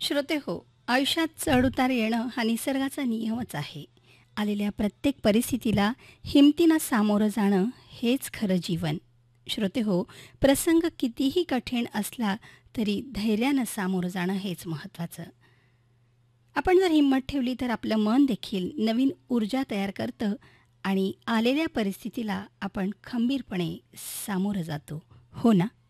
श्रोते हो, आयुष्यात चढ-उतार येणं हा निसर्गाचा नियमच आहे. आलेल्या प्रत्येक परिस्थितीला हिमतीनं सामोरं जाणं हेच खरं जीवन. श्रोते हो, प्रसंग कितीही कठीण असला तरी धैर्यानं सामोरं जाणं हेच महत्त्वाचं. आपण जर हिंमत ठेवली तर आपलं मन देखील नवीन ऊर्जा तयार करतं आणि आलेल्या परिस्थितीला आपण खंबीरपणे सामोरं जातो. हो ना?